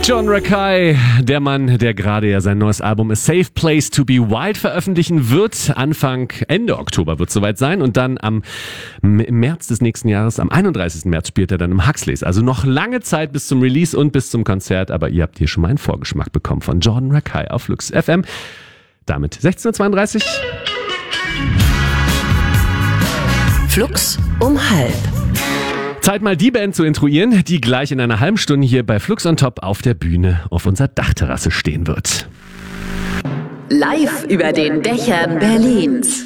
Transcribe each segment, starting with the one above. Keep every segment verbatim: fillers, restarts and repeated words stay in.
John Rakei, der Mann, der gerade ja sein neues Album A Safe Place to Be Wild veröffentlichen wird. Anfang, Ende Oktober wird es soweit sein. Und dann am im März des nächsten Jahres, am einunddreißigsten März, spielt er dann im Huxleys. Also noch lange Zeit bis zum Release und bis zum Konzert. Aber ihr habt hier schon mal einen Vorgeschmack bekommen von Jordan Rakei auf Flux F M. Damit sechzehn Uhr zweiunddreißig. Flux um halb. Zeit mal die Band zu intruieren, die gleich in einer halben Stunde hier bei Flux on Top auf der Bühne auf unserer Dachterrasse stehen wird. Live über den Dächern Berlins.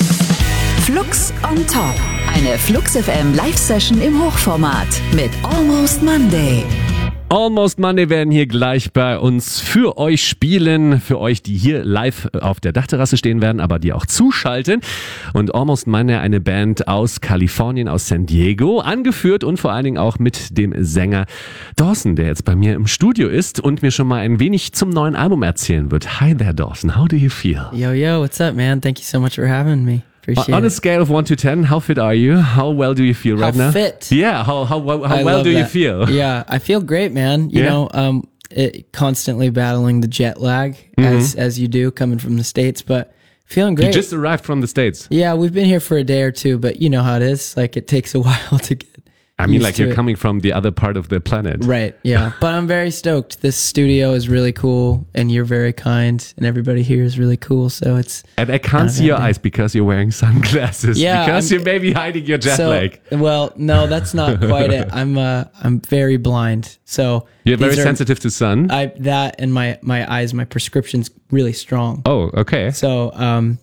Flux on Top. Eine Flux F M Live-Session im Hochformat mit Almost Monday. Almost Monday werden hier gleich bei uns für euch spielen, für euch, die hier live auf der Dachterrasse stehen werden, aber die auch zuschalten. Und Almost Monday, eine Band aus Kalifornien, aus San Diego, angeführt und vor allen Dingen auch mit dem Sänger Dawson, der jetzt bei mir im Studio ist und mir schon mal ein wenig zum neuen Album erzählen wird. Hi there, Dawson. How do you feel? Yo, yo, what's up, man? Thank you so much for having me. Appreciate On a it. scale of one to ten, how fit are you? How well do you feel How right now? fit? Yeah, how how how, how I well love do you that. feel? Yeah, I feel great, man. You Yeah? know, um, it, constantly battling the jet lag as as you do coming from the States, but feeling You great. just arrived from the States. Yeah, we've been here for a day or two, but you know how it is. Like, it takes a while to get I mean, used like to you're it. coming from the other part of the planet. Right, yeah. But I'm very stoked. This studio is really cool, and you're very kind, and everybody here is really cool, so it's... And I can't see your bad day. eyes because you're wearing sunglasses. Yeah, because I'm- you're maybe hiding your jet so, lag. Well, no, that's not quite it. I'm uh, I'm very blind, so You're very these are- sensitive to sun. I that and my my eyes, my prescription's really strong. Oh, okay. So um,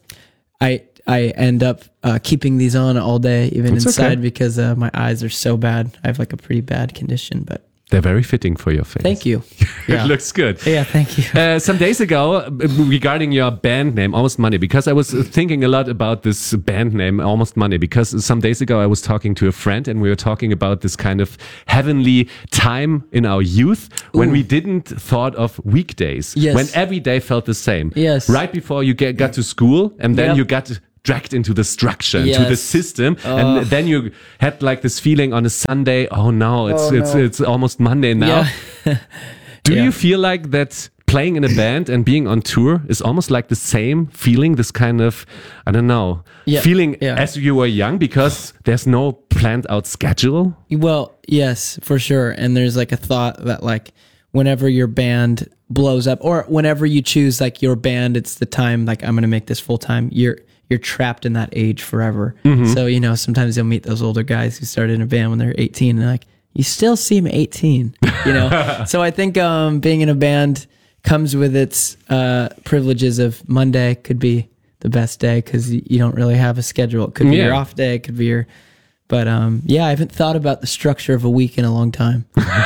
I I end up uh, keeping these on all day, even That's inside, okay. because uh, my eyes are so bad. I have like a pretty bad condition, but They're very fitting for your face. thank you. It Yeah, looks good. yeah, thank you. Uh, some days ago, uh, regarding your band name, Almost Money, because I was uh, thinking a lot about this band name, Almost Money, because some days ago I was talking to a friend and we were talking about this kind of heavenly time in our youth when Ooh. we didn't thought of weekdays, Yes. when every day felt the same. Yes. Right before you get, got to school and then Yep. you got dragged into the structure, into the Yes. system, Oh. and then you had like this feeling on a Sunday, oh no, it's Oh, it's no. it's almost Monday now. Yeah. Do Yeah. you feel like that playing in a band and being on tour is almost like the same feeling, this kind of, I don't know, Yeah. feeling Yeah. as you were young because there's no planned out schedule? Well, yes, for sure. And there's like a thought that like whenever your band blows up, or whenever you choose like your band, it's the time like I'm going to make this full time. You're you're trapped in that age forever. So you know sometimes you'll meet those older guys who started in a band when they're eighteen, and they're like you still seem eighteen. You know. So I think um, being in a band comes with its uh, privileges of Monday could be the best day because you don't really have a schedule. It could be Yeah. your off day. It could be your But um, yeah, I haven't thought about the structure of a week in a long time.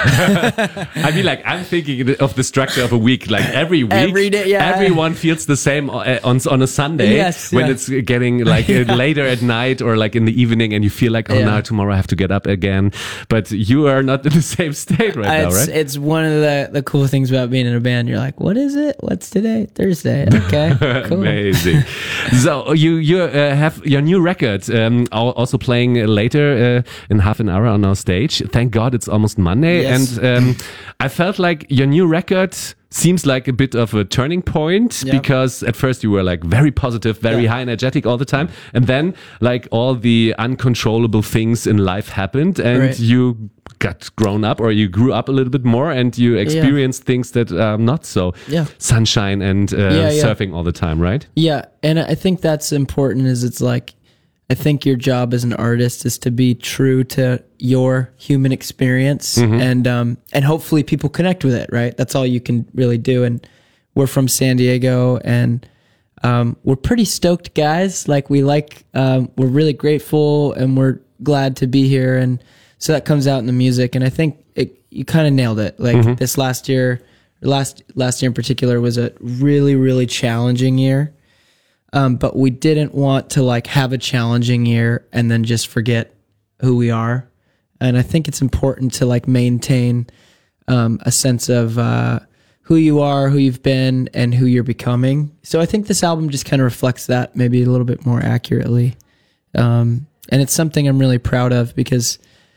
I mean, like, I'm thinking of the structure of a week. Like, every week, Every day, yeah. everyone feels the same uh, on on a Sunday Yes, when yeah. it's getting, like, uh, Yeah. later at night or, like, in the evening and you feel like, oh, Yeah. now tomorrow I have to get up again. But you are not in the same state right now, it's right? it's one of the, the cool things about being in a band. You're like, what is it? What's today? Thursday. Okay, cool. Amazing. So you you uh, have your new record um, al- also playing later uh, in half an hour on our stage. Thank God it's almost Monday, Yes. and um, I felt like your new record seems like a bit of a turning point Yeah. because at first you were like very positive, very Yeah. high energetic all the time, and then like all the uncontrollable things in life happened, and Right. you got grown up or you grew up a little bit more and you experienced things that are not so Yeah. sunshine and uh, Yeah, yeah. surfing all the time, right? Yeah, and I think that's important. Is it's like, I think your job as an artist is to be true to your human experience, and um, and hopefully people connect with it. Right, that's all you can really do. And we're from San Diego, and um, we're pretty stoked guys. Like we like, um, we're really grateful, and we're glad to be here. And so that comes out in the music. And I think it, you kind of nailed it. Like this last year, last last year in particular was a really really challenging year. Um, but we didn't want to like have a challenging year and then just forget who we are. And I think it's important to like maintain um, a sense of uh, who you are, who you've been, and who you're becoming. So I think this album just kind of reflects that maybe a little bit more accurately. Um, and it's something I'm really proud of because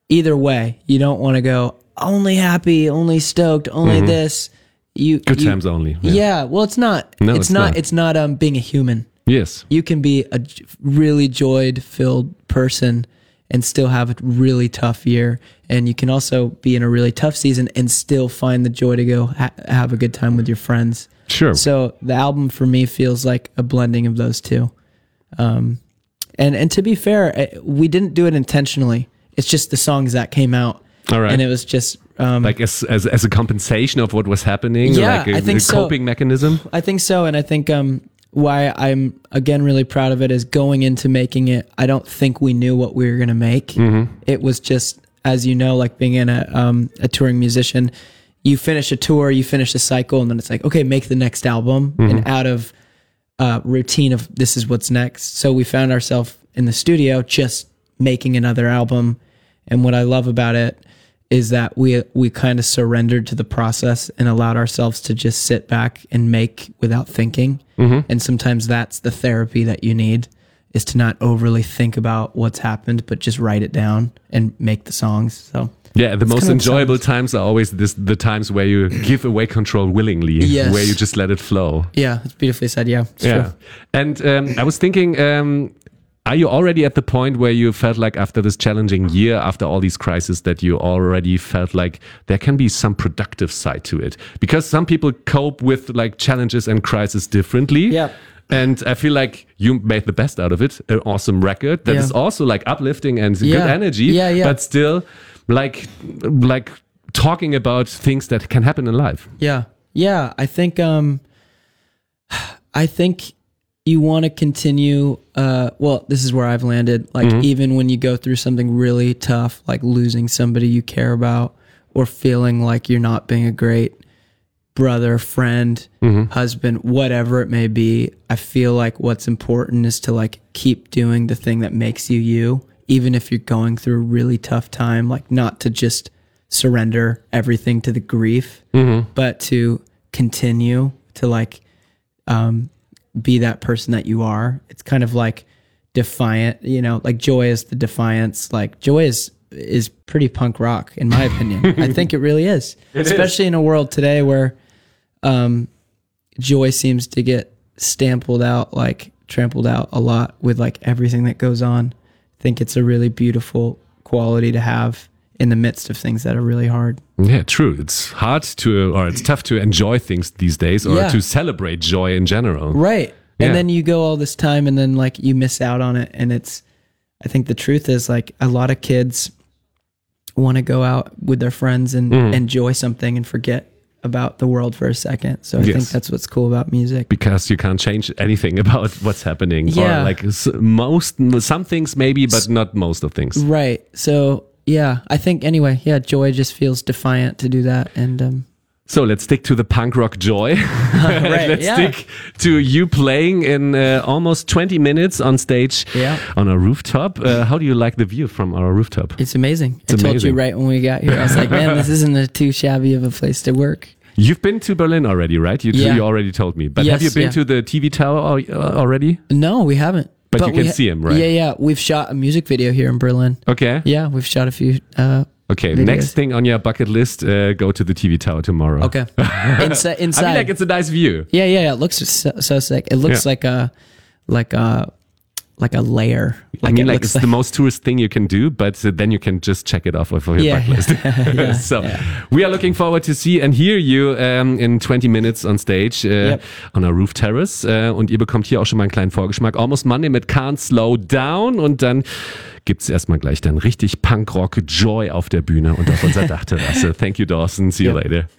either way. You don't want to go only happy, only stoked, only mm-hmm. this. You good you, times only. Yeah. yeah. Well, it's not. No, it's, it's not, not. It's not. Um, being a human. Yes. You can be a really joy-filled person and still have a really tough year, and you can also be in a really tough season and still find the joy to go ha- have a good time with your friends. Sure. So the album for me feels like a blending of those two. Um, and and to be fair, we didn't do it intentionally. It's just the songs that came out. All right. And it was just um, like as, as as a compensation of what was happening. Yeah, like a, I think a coping so. mechanism. I think so, and I think um, why I'm again really proud of it is going into making it. I don't think we knew what we were gonna make. Mm-hmm. It was just, as you know, like being in a um, a touring musician. You finish a tour, you finish a cycle, and then it's like, okay, make the next album. Mm-hmm. And out of uh, routine of this is what's next. So we found ourselves in the studio just making another album. And what I love about it is that we we kind of surrendered to the process and allowed ourselves to just sit back and make without thinking. Mm-hmm. And sometimes that's the therapy that you need, is to not overly think about what's happened, but just write it down and make the songs. So yeah, the most enjoyable times are always this, the times where you give away control willingly, yes. where you just let it flow. Yeah, it's beautifully said. Yeah, it's yeah. true. And um, I was thinking, um, are you already at the point where you felt like after this challenging year, after all these crises, that you already felt like there can be some productive side to it? Because some people cope with like challenges and crises differently. Yeah. And I feel like you made the best out of it. An awesome record that yeah. is also like uplifting and yeah. good energy, yeah, yeah. but still like like talking about things that can happen in life. Yeah. Yeah. I think um I think you want to continue uh well, this is where I've landed. Like mm-hmm. even when you go through something really tough, like losing somebody you care about, or feeling like you're not being a great brother, friend, mm-hmm. husband, whatever it may be, I feel like what's important is to like keep doing the thing that makes you you, even if you're going through a really tough time, like not to just surrender everything to the grief, mm-hmm. but to continue to like um, be that person that you are. It's kind of like defiant, you know, like Joy is the defiance. Like Joy is is pretty punk rock, in my opinion. I think it really is, it especially is. In a world today where um, joy seems to get stampled out, like trampled out a lot with like everything that goes on. I think it's a really beautiful quality to have in the midst of things that are really hard. Yeah, true. It's hard to, or it's tough to enjoy things these days, or yeah. to celebrate joy in general. Right. Yeah. And then you go all this time and then like you miss out on it. And it's, I think the truth is like a lot of kids want to go out with their friends and mm. enjoy something and forget about the world for a second. So I yes. think that's what's cool about music. Because you can't change anything about what's happening. Yeah. Or like most, some things maybe, but not most of things. Right. So yeah, I think anyway, yeah, joy just feels defiant to do that. And um, so let's stick to the punk rock joy. right, let's yeah. stick to you playing in uh, almost twenty minutes on stage yeah. on a rooftop. Uh, how do you like the view from our rooftop? It's amazing. It's I told amazing. you right when we got here. I was like, man, this isn't a too shabby of a place to work. You've been to Berlin already, right? You, yeah. you already told me. But yes, have you been yeah. to the T V tower already? No, we haven't. But, but you can ha- see him, right? Yeah, yeah. We've shot a music video here in Berlin. Okay. Yeah, we've shot a few uh Okay, videos. Next thing on your bucket list, uh, go to the T V tower tomorrow. Okay. Insi- inside. I mean, like, it's a nice view. Yeah, yeah, yeah. It looks so, so sick. It looks yeah. like a, like a, like a layer. Like I mean, it like it's like the most tourist thing you can do, but uh, then you can just check it off of your yeah, bucket list. yeah, so yeah. we are looking forward to see and hear you um, in twenty minutes on stage uh, yep. on a roof terrace. Uh, und ihr bekommt hier auch schon mal einen kleinen Vorgeschmack. Almost Monday mit Can't Slow Down. Und dann gibt's erstmal gleich dann richtig Punkrock Joy auf der Bühne und auf unserer Dachterrasse. Thank you, Dawson. See you yep. later.